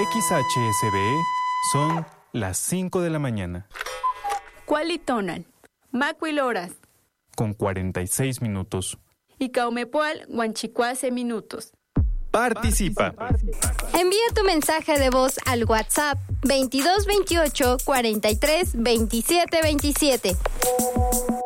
XHSB son las 5 de la mañana. Cualitonan, Macuiloras, con 46 minutos. y Caumepoal, Huanchicuase minutos. Participa. Envía tu mensaje de voz al WhatsApp 2228 43 27 27.